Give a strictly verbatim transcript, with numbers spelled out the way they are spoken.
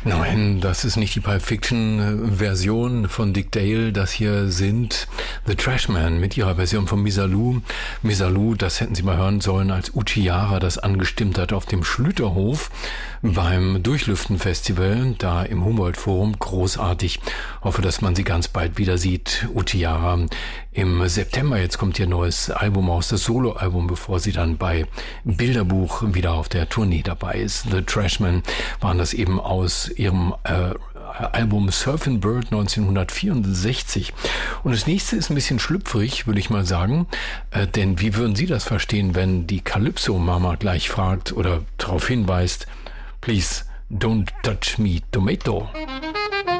Nein, das ist nicht die Pulp Fiction-Version von Dick Dale. Das hier sind The Trashmen mit ihrer Version von Misirlou. Misirlou, das hätten Sie mal hören sollen, als Uchi Jara das angestimmt hat auf dem Schlüterhof beim Durchlüften-Festival, da im Humboldt-Forum. Großartig. Hoffe, dass man sie ganz bald wieder sieht. Uchi Jara im September. Jetzt kommt ihr neues Album aus, das Soloalbum, bevor sie dann bei Bilderbuch wieder auf der Tournee dabei ist. The Trashmen waren das eben aus ihrem äh, Album Surfing Bird neunzehnhundertvierundsechzig. Und das nächste ist ein bisschen schlüpfrig, würde ich mal sagen. Äh, denn wie würden Sie das verstehen, wenn die Calypso-Mama gleich fragt oder darauf hinweist, please don't touch me, tomato.